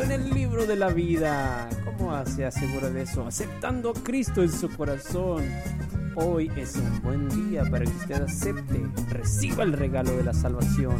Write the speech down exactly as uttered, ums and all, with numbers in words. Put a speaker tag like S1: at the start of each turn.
S1: en el libro de la vida. ¿Cómo se asegura de eso? Aceptando a Cristo en su corazón. Hoy es un buen día para que usted acepte, reciba el regalo de la salvación.